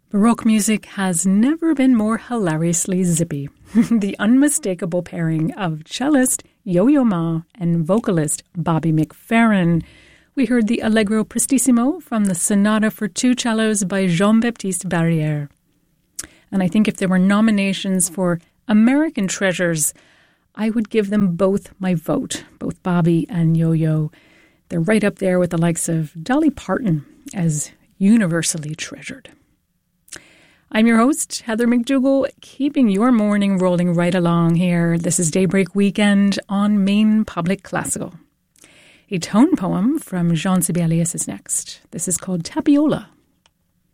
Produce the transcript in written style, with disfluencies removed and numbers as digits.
Baroque music has never been more hilariously zippy. The unmistakable pairing of cellist Yo-Yo Ma and vocalist Bobby McFerrin. We heard the Allegro Prestissimo from the Sonata for Two Cellos by Jean-Baptiste Barrière. And I think if there were nominations for American treasures, I would give them both my vote, both Bobby and Yo-Yo. They're right up there with the likes of Dolly Parton as universally treasured. I'm your host, Heather McDougall, keeping your morning rolling right along here. This is Daybreak Weekend on Maine Public Classical. A tone poem from Jean Sibelius is next. This is called Tapiola.